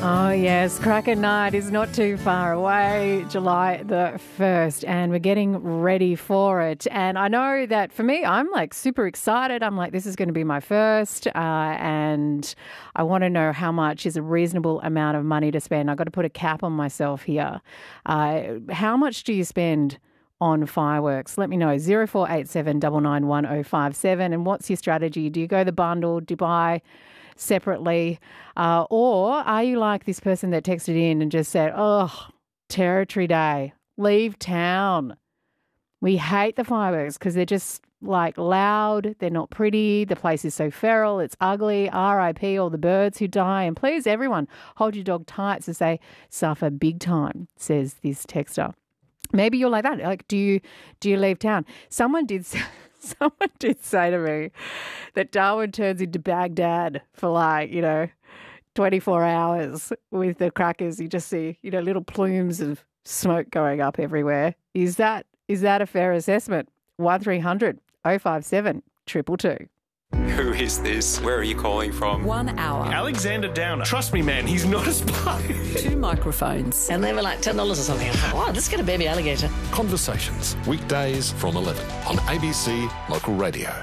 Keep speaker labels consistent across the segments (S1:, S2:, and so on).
S1: Oh, yes. Cracker Night is not too far away, July the 1st, and we're getting ready for it. And I know that for me, I'm like super excited. I'm like, this is going to be my first, and I want to know how much is a reasonable amount of money to spend. I've got to put a cap on myself here. How much do you spend on fireworks? Let me know. 0487 991 And what's your strategy? Do you go the bundle? Do you buy separately? Or are you like this person that texted in and just said, oh, Territory Day, leave town. We hate the fireworks because they're just like loud. They're not pretty. The place is so feral. It's ugly. RIP all the birds who die. And please, everyone, hold your dog tight as they suffer big time, says this texter. Maybe you're like that. Like, do you leave town? Someone did say to me that Darwin turns into Baghdad for 24 hours with the crackers. You just see, little plumes of smoke going up everywhere. Is that a fair assessment? 1300 057 222.
S2: Who is this? Where are you calling from?
S3: 1 hour.
S4: Alexander Downer. Trust me, man, he's not a spy.
S3: 2 microphones.
S5: And they were like $10 or something. I thought, wow, let's get a baby alligator.
S6: Conversations, weekdays from 11 on ABC Local Radio.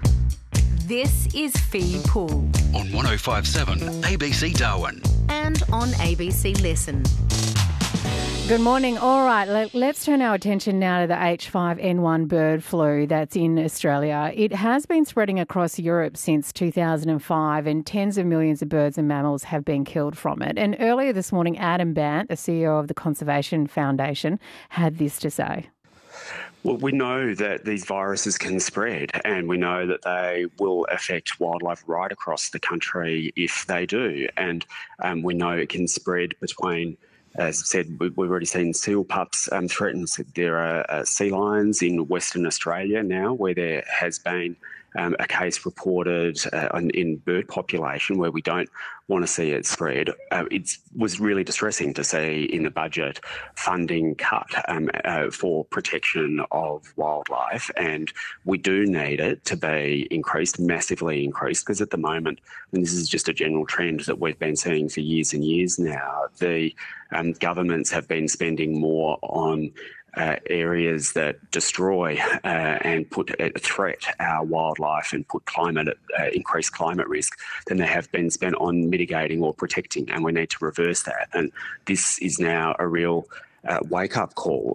S7: This is Fee Pool
S8: On 1057 ABC Darwin.
S7: and on ABC Listen.
S1: Good morning. All right, let's turn our attention now to the H5N1 bird flu that's in Australia. It has been spreading across Europe since 2005 and tens of millions of birds and mammals have been killed from it. And earlier this morning, Adam Bandt, the CEO of the Conservation Foundation, had this to say.
S9: Well, we know that these viruses can spread, and we know that they will affect wildlife right across the country if they do. And we know it can spread between, as I said, we've already seen seal pups threatened. There are sea lions in Western Australia now where there has been a case reported in bird population where we don't want to see it spread. It was really distressing to see in the budget funding cut for protection of wildlife, and we do need it to be increased, massively increased, because at the moment, and this is just a general trend that we've been seeing for years and years now, the governments have been spending more on areas that destroy and put at threat our wildlife and put increased climate risk than they have been spent on mitigating or protecting, and we need to reverse that. And this is now a real wake-up call.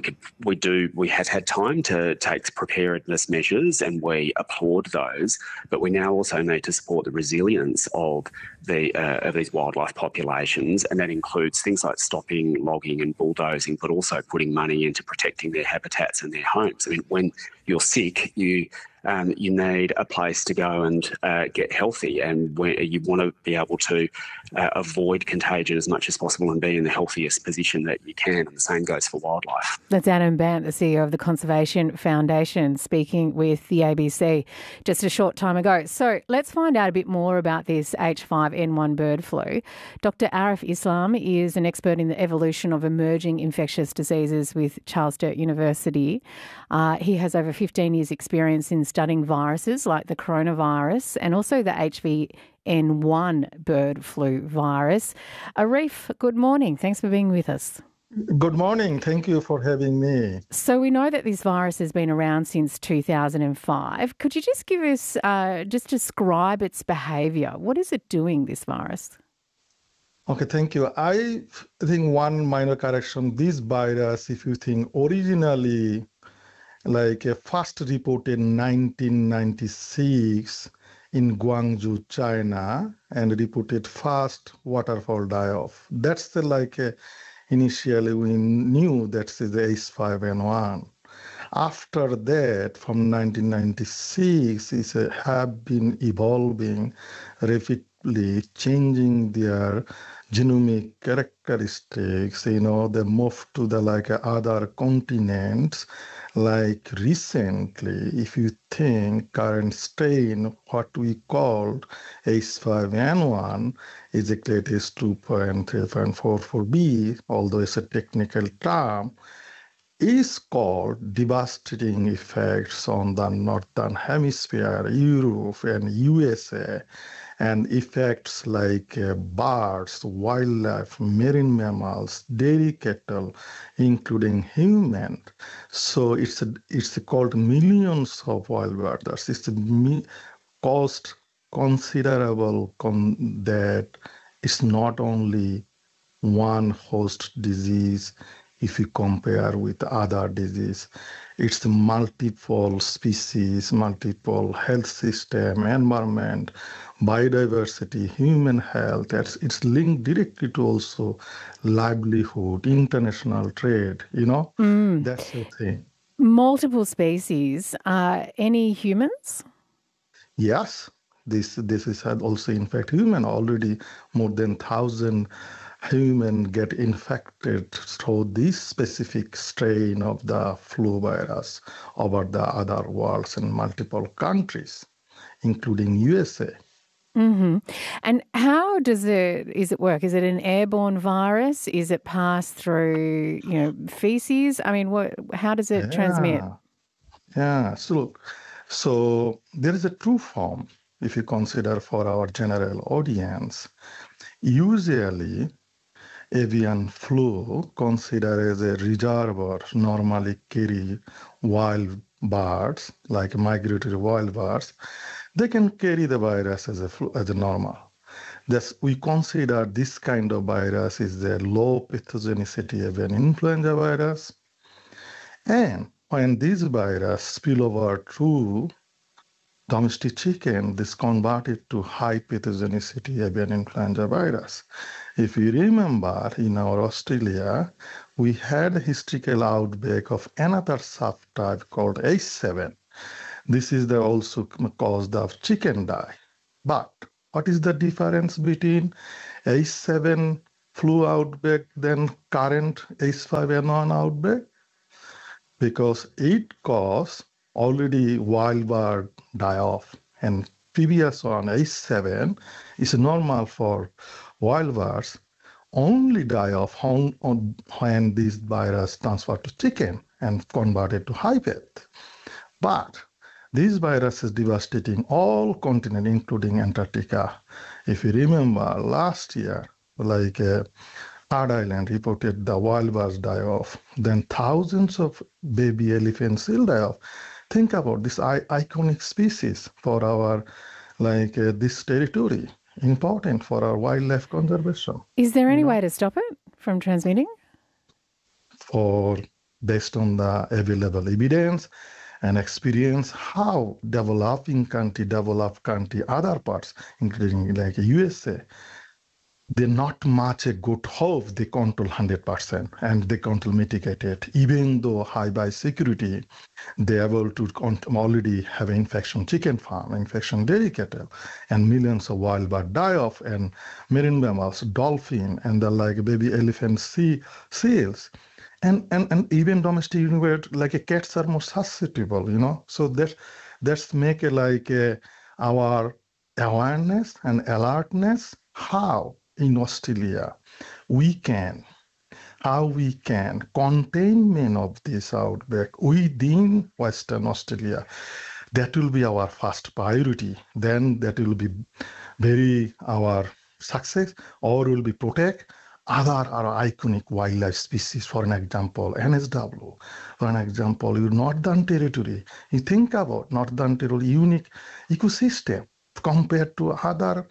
S9: We have had time to take preparedness measures, and we applaud those, but we now also need to support the resilience of these wildlife populations, and that includes things like stopping logging and bulldozing, but also putting money into protecting their habitats and their homes. I mean, when you're sick, you need a place to go and get healthy, and where you want to be able to avoid contagion as much as possible and be in the healthiest position that you can. And the same goes for wildlife.
S1: That's Adam Bandt, the CEO of the Conservation Foundation, speaking with the ABC just a short time ago. So let's find out a bit more about this H5N1 bird flu. Dr. Arif Islam is an expert in the evolution of emerging infectious diseases with Charles Sturt University. He has over 15 years' experience in studying viruses like the coronavirus and also the HVN1 bird flu virus. Arif, good morning. Thanks for being with us.
S10: Good morning. Thank you for having me.
S1: So we know that this virus has been around since 2005. Could you just give us, just describe its behaviour? What is it doing, this virus?
S10: Okay, thank you. I think one minor correction. This virus, if you think originally, first reported in 1996 in Guangzhou, China, and reported first waterfall die-off. That's initially we knew that's the H5N1. After that, from 1996, it have been evolving rapidly, changing their genomic characteristics. They moved to the other continents. Recently, if you think current strain, what we called H5N1, exactly it is 2.3.44b, although it's a technical term, is called devastating effects on the northern hemisphere, Europe and USA. and effects like birds, wildlife, marine mammals, dairy cattle, including human. So it's called millions of wild birds. It's cost considerable that it's not only one host disease. If you compare with other disease, it's multiple species, multiple health system, environment, biodiversity, human health. It's linked directly to also livelihood, international trade, That's the thing.
S1: Multiple species. Any humans?
S10: Yes, this is also in fact human. Already more than 1,000 human get infected through this specific strain of the flu virus over the other worlds in multiple countries, including USA.
S1: Mm-hmm. And how is it work? Is it an airborne virus? Is it passed through, feces? I mean, how does it transmit?
S10: Yeah, so there is a true form, if you consider for our general audience. Usually, avian flu, considered as a reservoir, normally carry wild birds, like migratory wild birds. They can carry the virus as a normal. Thus, we consider this kind of virus is the low pathogenicity avian influenza virus. And when this virus spill over to domestic chicken, this converted to high pathogenicity avian influenza virus. If you remember, in our Australia, we had a historical outbreak of another subtype called H7. This is the also cause of chicken die. But what is the difference between H7 flu outbreak than current H5N1 outbreak? Because it caused already wild bird die off, and previous one, H7, is normal for wild birds, only die off when this virus transferred to chicken and converted to high path. But this virus is devastating all continents, including Antarctica. If you remember, last year, Third Island reported the wild birds die off. Then thousands of baby elephants will die off. Think about this iconic species for our, this territory, important for our wildlife conservation.
S1: Is there any way to stop it from transmitting?
S10: Based on the available evidence and experience, how developed country, other parts, including like USA, they're not much a good hope they control 100% and they control mitigate it. Even though high biosecurity, they're able to already have infection chicken farm, infection dairy cattle, and millions of wild bird die off, and marine mammals, dolphin, and the baby elephant seals. And even domestic like cats are more susceptible, So that's make our awareness and alertness how in Australia how we can containment of this outbreak within Western Australia. That will be our first priority. Then that will be our success, or will be protect other iconic wildlife species. For an example, NSW. For an example, your Northern Territory. You think about Northern Territory unique ecosystem compared to other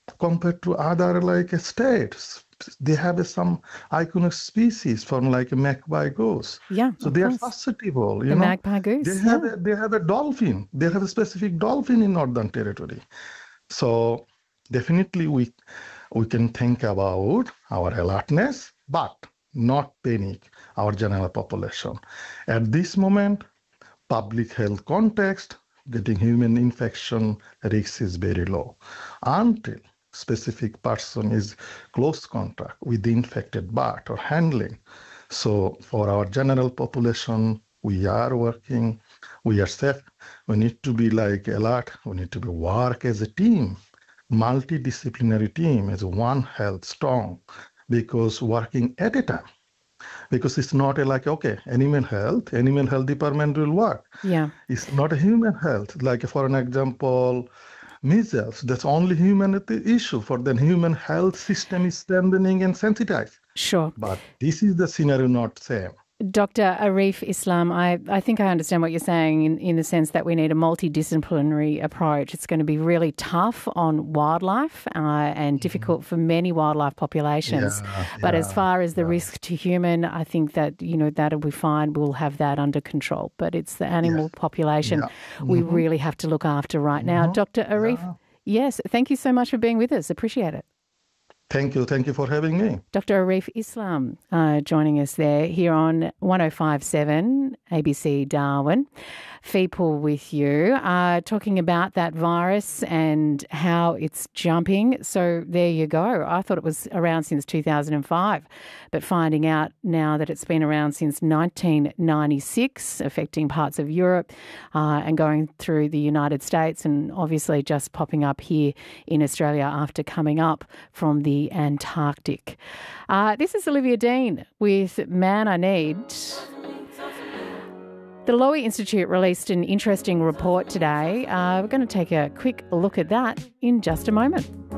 S10: states. They have some iconic species from magpie goose.
S1: Yeah,
S10: so they are susceptible.
S1: The magpie goose.
S10: They have a dolphin. They have a specific dolphin in Northern Territory. So definitely we can think about our alertness, but not panic our general population. At this moment, public health context, getting human infection risk is very low until specific person is close contact with the infected bird or handling. So for our general population, we are working, we are safe. We need to be alert. We need to work as a team, multidisciplinary team, as one health strong, because working at a time. Because it's not animal health department will work.
S1: Yeah.
S10: It's not a human health. For an example, measles, that's only human issue. For the human health system is strengthening and sensitized.
S1: Sure.
S10: But this is the scenario not same.
S1: Dr. Arif Islam, I think I understand what you're saying in the sense that we need a multidisciplinary approach. It's going to be really tough on wildlife and difficult for many wildlife populations. But as far as the risk to human, I think that, that'll be fine. We'll have that under control. But it's the animal population we really have to look after right now. Dr. Arif, yes, thank you so much for being with us. Appreciate it.
S10: Thank you for having me.
S1: Dr. Arif Islam joining us there here on 105.7 ABC Darwin. Fee Pool with you, talking about that virus and how it's jumping. So there you go. I thought it was around since 2005, but finding out now that it's been around since 1996, affecting parts of Europe and going through the United States, and obviously just popping up here in Australia after coming up from the Antarctic. This is Olivia Dean with Man I Need. The Lowy Institute released an interesting report today. We're going to take a quick look at that in just a moment.